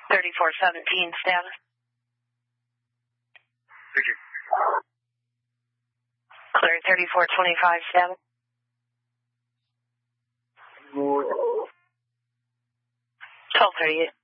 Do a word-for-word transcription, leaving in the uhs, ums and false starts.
thirty-four seventeen status. Thank you. Clear thirty-four twenty-five status. twelve thirty-eight.